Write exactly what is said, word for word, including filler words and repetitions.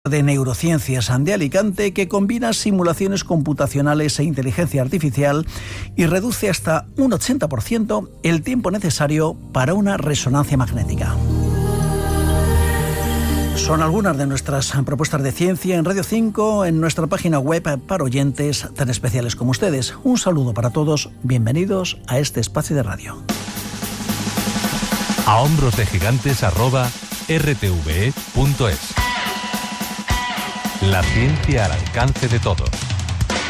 de Neurociencias de Alicante, que combina simulaciones computacionales e inteligencia artificial y reduce hasta un ochenta por ciento el tiempo necesario para una resonancia magnética. Son algunas de nuestras propuestas de ciencia en Radio cinco, en nuestra página web para oyentes tan especiales como ustedes. Un saludo para todos, bienvenidos a este espacio de radio. A hombros de gigantes arroba r t v e punto es. La ciencia al alcance de todos.